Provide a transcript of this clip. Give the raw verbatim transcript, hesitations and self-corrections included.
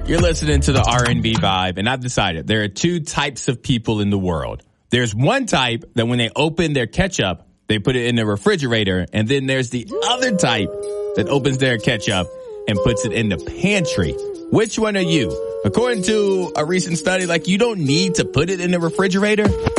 You're listening to the R and B Vibe, and I've decided there are two types of people in the world. There's one type that when they open their ketchup, they put it in the refrigerator, and then there's the other type that opens their ketchup and puts it in the pantry. Which one are you? According to a recent study, like, you don't need to put it in the refrigerator.